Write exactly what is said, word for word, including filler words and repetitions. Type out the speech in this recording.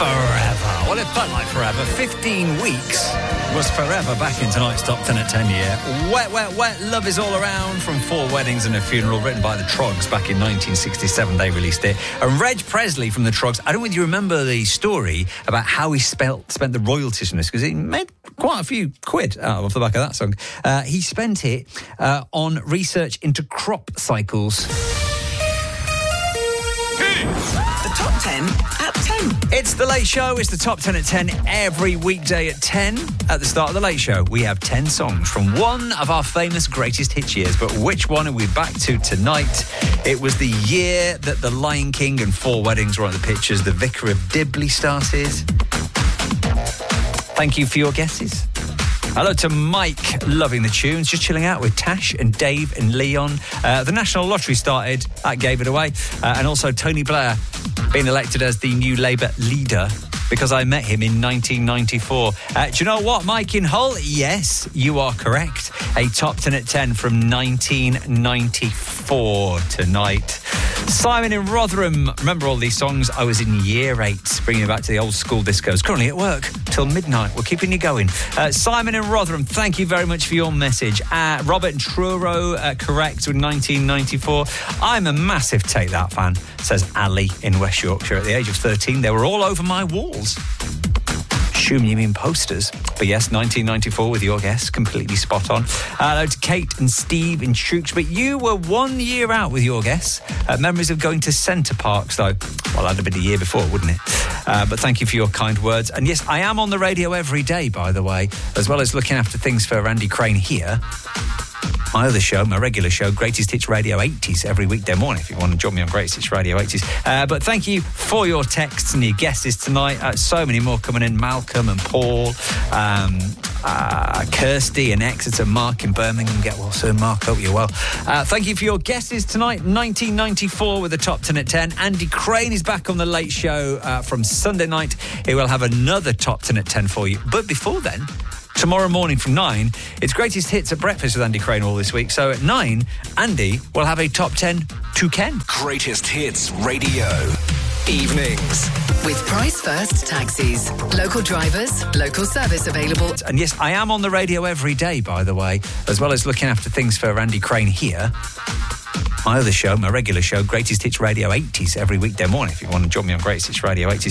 Forever. Well, it felt like forever. fifteen weeks was forever back in tonight's Top ten at ten year. Wet, wet, wet, Love Is All Around from Four Weddings and a Funeral, written by the Troggs back in nineteen sixty-seven. They released it. And Reg Presley from the Troggs, I don't know whether you remember the story about how he spelt, spent the royalties from this, because he made quite a few quid out of the back of that song. Uh, he spent it uh, on research into crop cycles. The Top ten at ten. It's The Late Show. It's the Top ten at ten every weekday at ten. At the start of The Late Show, we have ten songs from one of our famous greatest hits years. But which one are we back to tonight? It was the year that The Lion King and Four Weddings were on the pictures. The Vicar of Dibley started. Thank you for your guesses. Hello to Mike, loving the tunes, just chilling out with Tash and Dave and Leon. Uh, the National Lottery started, that gave it away. Uh, and also Tony Blair being elected as the new Labour leader because I met him in nineteen ninety-four. Uh, do you know what, Mike in Hull? Yes, you are correct. A Top ten at ten from nineteen ninety-four tonight. Simon in Rotherham. Remember all these songs? I was in year eight, bringing you back to the old school discos. Currently at work till midnight. We're keeping you going. Uh, Simon in Rotherham, thank you very much for your message. Uh, Robert in Truro, uh, correct, with nineteen ninety-four. I'm a massive Take That fan, says Ali in West Yorkshire. At the age of thirteen, they were all over my walls. Assume you mean posters. But yes, nineteen ninety-four with your guess, completely spot on. Uh, hello to Kate and Steve in Tewkesbury. But you were one year out with your guess. Uh, memories of going to Centre Parks, though. Well, that'd have been a year before, wouldn't it? Uh, but thank you for your kind words. And yes, I am on the radio every day, by the way, as well as looking after things for Andy Crane here. My other show, my regular show, Greatest Hits Radio eighties, every weekday morning, if you want to join me on Greatest Hits Radio eighties. Uh, but thank you for your texts and your guesses tonight. Uh, so many more coming in. Malcolm and Paul, um, uh, Kirsty in Exeter, Mark in Birmingham. Get well soon, Mark. Hope you're well. Uh, thank you for your guesses tonight. nineteen ninety-four with the Top ten at ten. Andy Crane is back on The Late Show uh, from Sunday night. He will have another Top ten at ten for you. But before then, tomorrow morning from nine, it's Greatest Hits at Breakfast with Andy Crane all this week. So at nine, Andy will have a Top ten to Ken. Greatest Hits Radio Evenings. With Price First Taxis. Local drivers, local service available. And yes, I am on the radio every day, by the way, as well as looking after things for Andy Crane here. My other show, my regular show, Greatest Hits Radio eighties, every weekday morning, if you want to join me on Greatest Hits Radio eighties.